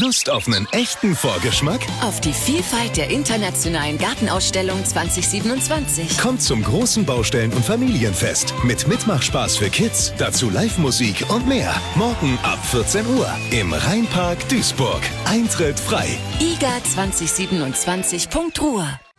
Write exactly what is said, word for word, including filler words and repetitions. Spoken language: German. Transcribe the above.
Lust auf einen echten Vorgeschmack? Auf die Vielfalt der internationalen Gartenausstellung zwanzig siebenundzwanzig. Kommt zum großen Baustellen- und Familienfest mit Mitmachspaß für Kids, dazu Live-Musik und mehr. Morgen ab vierzehn Uhr im Rheinpark Duisburg. Eintritt frei. I G A zwanzig siebenundzwanzig Punkt Ruhr